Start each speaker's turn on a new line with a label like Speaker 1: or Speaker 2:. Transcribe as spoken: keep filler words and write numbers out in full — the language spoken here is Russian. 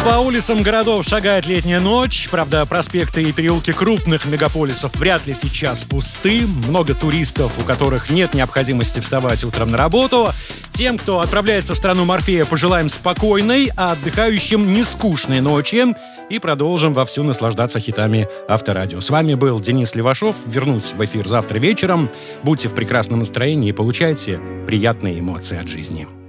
Speaker 1: По улицам городов шагает летняя ночь. Правда, проспекты и переулки крупных мегаполисов вряд ли сейчас пусты. Много туристов, у которых нет необходимости вставать утром на работу. Тем, кто отправляется в страну Морфея, пожелаем спокойной, а отдыхающим нескучной ночи. И продолжим вовсю наслаждаться хитами Авторадио. С вами был Денис Левашов. Вернусь в эфир завтра вечером. Будьте в прекрасном настроении и получайте приятные эмоции от жизни.